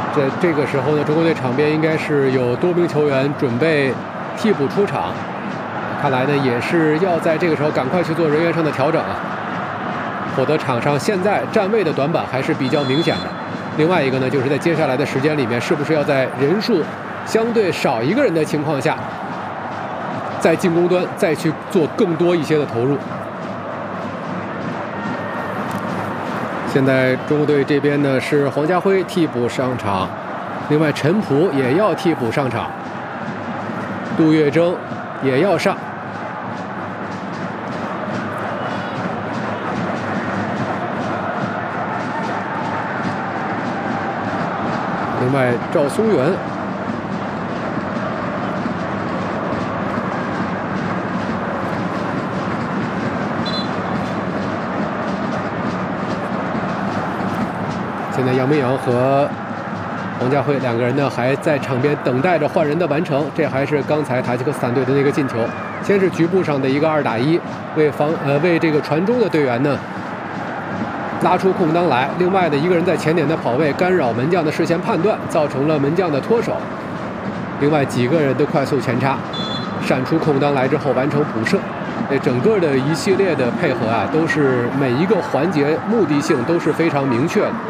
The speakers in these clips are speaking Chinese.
这个时候呢，中国队场边应该是有多名球员准备替补出场，看来呢也是要在这个时候赶快去做人员上的调整啊，否则场上现在站位的短板还是比较明显的。另外一个呢，就是在接下来的时间里面，是不是要在人数相对少一个人的情况下，在进攻端再去做更多一些的投入。现在中国队这边呢是黄家辉替补上场，另外陈普也要替补上场，杜月笙也要上。另外赵松元。现在杨明洋和黄家辉两个人呢还在场边等待着换人的完成，这还是刚才塔吉克斯坦队的那个进球。先是局部上的一个2打1，为这个传中的队员呢拉出空当来，另外的一个人在前点的跑位干扰门将的视线判断，造成了门将的脱手。另外几个人的快速前插，闪出空当来之后完成补射。整个的一系列的配合啊，都是每一个环节目的性都是非常明确的。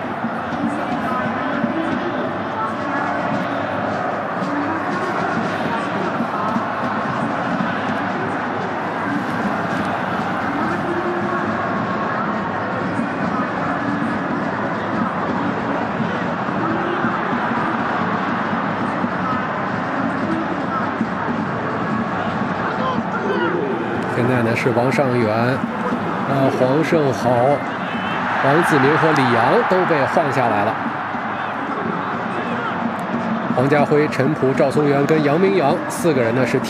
现在呢是王上元、黄胜豪、王子明和李阳都被换下来了。黄家辉、陈普、赵松元跟杨明洋4个人呢是